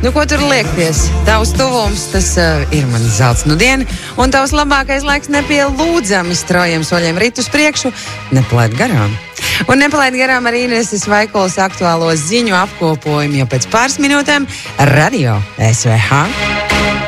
Nu, ko tur liekties? Tavs tuvums, tas ir man zelts nudien, un tavs labākais laiks nepielūdzami straujiem soļiem rit uz priekšu, nepalaid garām. Un nepalaid garām arī Ineses Vaikolas aktuālo ziņu apkopojumu, jo pēc pāris minūtēm Radio SVH.